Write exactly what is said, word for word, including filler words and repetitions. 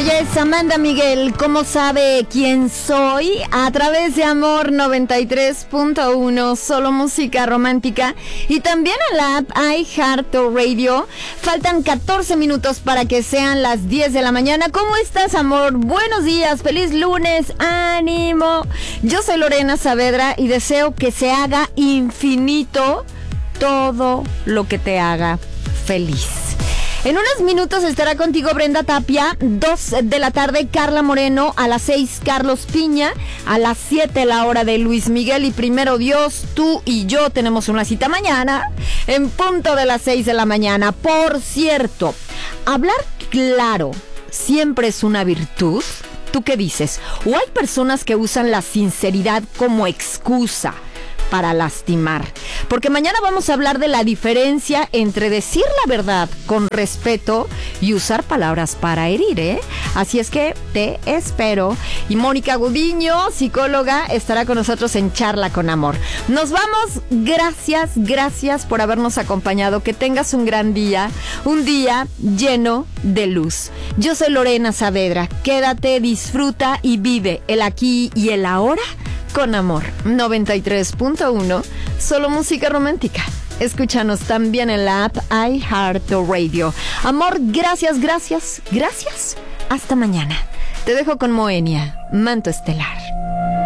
Ella es Amanda Miguel. ¿Cómo sabe quién soy? A través de Amor noventa y tres punto uno, solo música romántica. Y también en la app iHeartRadio. Faltan catorce minutos para que sean las diez de la mañana. ¿Cómo estás, amor? Buenos días, feliz lunes, ánimo. Yo soy Lorena Saavedra y deseo que se haga infinito todo lo que te haga feliz. En unos minutos estará contigo Brenda Tapia, dos de la tarde Carla Moreno, a las seis Carlos Piña, a las siete la hora de Luis Miguel y primero Dios, tú y yo tenemos una cita mañana en punto de las seis de la mañana. Por cierto, hablar claro siempre es una virtud. ¿Tú qué dices? ¿O hay personas que usan la sinceridad como excusa para lastimar? Porque mañana vamos a hablar de la diferencia entre decir la verdad con respeto y usar palabras para herir, ¿eh? Así es que te espero. Y Mónica Gudiño, psicóloga, estará con nosotros en Charla con Amor. Nos vamos. Gracias, gracias por habernos acompañado. Que tengas un gran día, un día lleno de luz. Yo soy Lorena Saavedra. Quédate, disfruta y vive el aquí y el ahora con Amor noventa y tres punto uno, solo música romántica. Escúchanos también en la app iHeartRadio. Amor, gracias, gracias, gracias. Hasta mañana. Te dejo con Moenia, Manto Estelar.